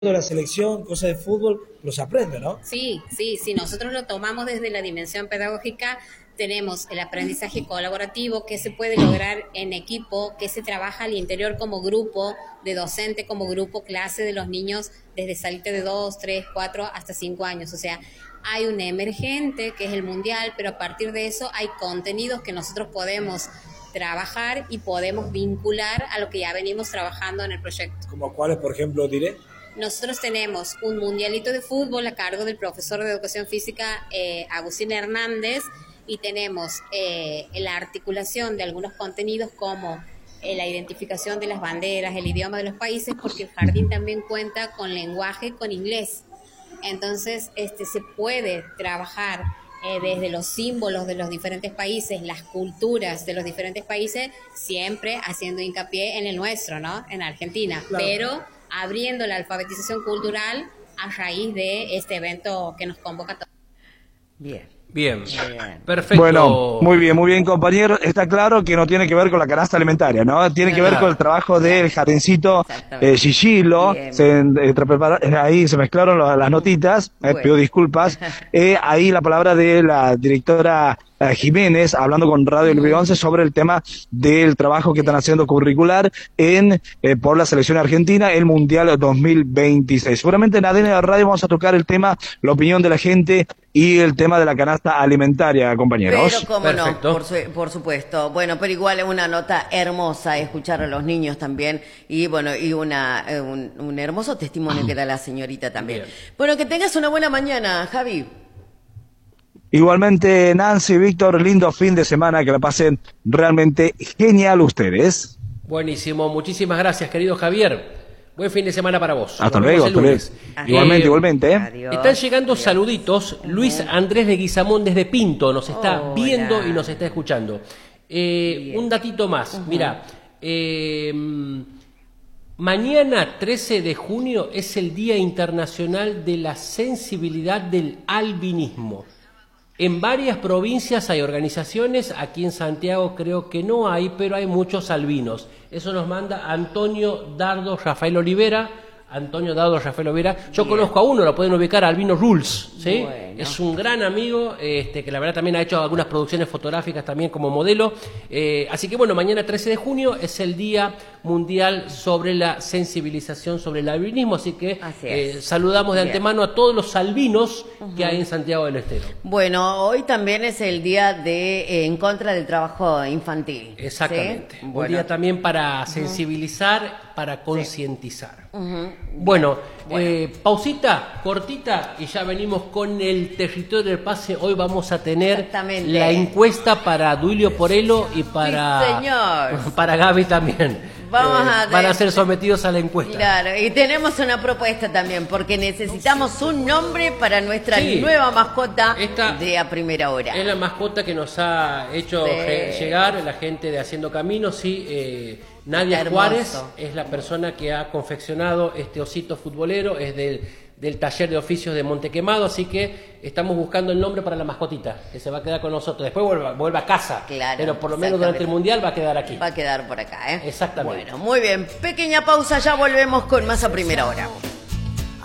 de la selección, cosas de fútbol, los aprende, ¿no? Sí, sí, sí, nosotros lo tomamos desde la dimensión pedagógica, tenemos el aprendizaje colaborativo que se puede lograr en equipo, que se trabaja al interior como grupo, de docente como grupo, clase de los niños desde salite de 2, 3, 4 hasta 5 años, o sea, hay un emergente que es el mundial, pero a partir de eso hay contenidos que nosotros podemos trabajar y podemos vincular a lo que ya venimos trabajando en el proyecto. ¿Como cuáles, por ejemplo, diré? Nosotros tenemos un mundialito de fútbol a cargo del profesor de educación física Agustín Hernández y tenemos la articulación de algunos contenidos como la identificación de las banderas, el idioma de los países, porque el jardín también cuenta con lenguaje con inglés. Entonces se puede trabajar desde los símbolos de los diferentes países, las culturas de los diferentes países, siempre haciendo hincapié en el nuestro, ¿no? En Argentina, claro. Pero abriendo la alfabetización cultural a raíz de este evento que nos convoca a todos. Bien. Bien, perfecto. Bueno, muy bien, compañero. Está claro que no tiene que ver con la canasta alimentaria, ¿no? Tiene que ver con el trabajo del jardincito Sigilo. Ahí se mezclaron las notitas, pido disculpas. Ahí la palabra de la directora Jiménez, hablando con Radio El 11 sobre el tema del trabajo que están haciendo curricular por la selección argentina, el Mundial 2026. Seguramente en ADN Radio vamos a tocar el tema, la opinión de la gente y el tema de la canasta alimentaria, compañeros. Pero cómo no, por supuesto. Bueno, pero igual es una nota hermosa escuchar a los niños también y bueno, y un hermoso testimonio que da la señorita también. Bien. Bueno, que tengas una buena mañana, Javi. Igualmente, Nancy, Víctor, lindo fin de semana, que la pasen realmente genial ustedes. Buenísimo, muchísimas gracias, querido Javier. Buen fin de semana para vos. Hasta luego, hasta luego. Igualmente. Adiós. Están llegando saluditos. Luis Andrés de Guizamón desde Pinto nos está viendo y nos está escuchando. Un datito más, mira, mañana 13 de junio es el Día Internacional de la Sensibilidad del Albinismo. En varias provincias hay organizaciones, aquí en Santiago creo que no hay, pero hay muchos albinos. Eso nos manda Antonio Dardo Rafael Olivera. Yo conozco a uno, lo pueden ubicar, Albino Rules, ¿sí? Bueno. Es un gran amigo, que la verdad también ha hecho algunas producciones fotográficas también como modelo. Así que bueno, mañana 13 de junio es el Día Mundial sobre la Sensibilización sobre el Albinismo, así que saludamos de antemano a todos los albinos que hay en Santiago del Estero. Bueno, hoy también es el día de en contra del trabajo infantil. Exactamente, ¿sí? Un día también para sensibilizar, para concientizar. Bueno, pausita, cortita, y ya venimos con el territorio del pase. Hoy vamos a tener la encuesta para Duilio Porello y para Gaby también. Van a ser sometidos a la encuesta. Claro, y tenemos una propuesta también, porque necesitamos un nombre para nuestra nueva mascota de A Primera Hora. Es la mascota que nos ha hecho llegar la gente de Haciendo Camino, Nadia Juárez es la persona que ha confeccionado este osito futbolero, es del taller de oficios de Montequemado, así que estamos buscando el nombre para la mascotita, que se va a quedar con nosotros. Después vuelve a casa, pero por lo menos durante el Mundial va a quedar aquí. Va a quedar por acá, Exactamente. Bueno, muy bien, pequeña pausa, ya volvemos con más A Primera Hora.